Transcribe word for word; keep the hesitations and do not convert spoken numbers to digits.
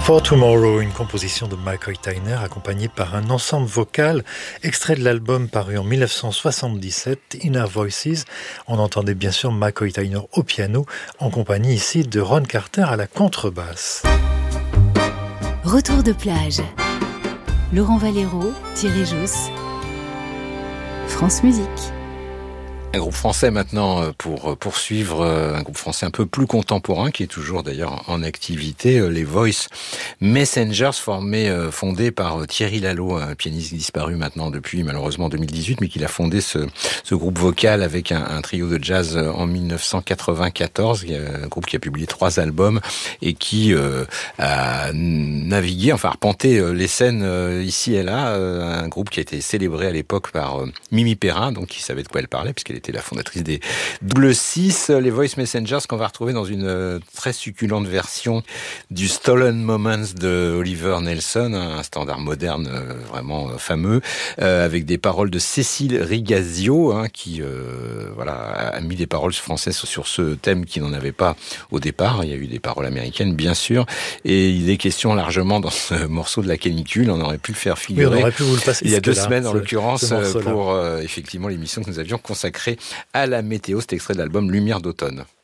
For Tomorrow, une composition de McCoy Tyner accompagnée par un ensemble vocal, extrait de l'album paru en dix-neuf cent soixante-dix-sept, Inner Voices. On entendait bien sûr McCoy Tyner au piano, en compagnie ici de Ron Carter à la contrebasse. Retour de plage. Laurent Valero, Thierry Jousse, France Musique. Un groupe français maintenant pour poursuivre, un groupe français un peu plus contemporain qui est toujours d'ailleurs en activité, les Voice Messengers, formés, fondés par Thierry Lalo, un pianiste disparu maintenant depuis malheureusement deux mille dix-huit, mais qui a fondé ce, ce groupe vocal avec un, un trio de jazz en dix-neuf cent quatre-vingt-quatorze, un groupe qui a publié trois albums et qui euh, a navigué, enfin arpenté les scènes ici et là, un groupe qui a été célébré à l'époque par Mimi Perrin, donc qui savait de quoi elle parlait puisqu'elle était la fondatrice des Double Six, les Voice Messengers qu'on va retrouver dans une très succulente version du Stolen Moments de Oliver Nelson, un standard moderne vraiment fameux, euh, avec des paroles de Cécile Rigazio, hein, qui euh, voilà a mis des paroles françaises sur ce thème qui n'en avait pas au départ. Il y a eu des paroles américaines, bien sûr, et il est question largement dans ce morceau de la canicule. On aurait pu le faire figurer. Oui, on aurait pu vous le passer il y a deux là, semaines, en ce, l'occurrence, ce pour euh, effectivement l'émission que nous avions consacrée à la météo, cet extrait de l'album Lumière d'automne.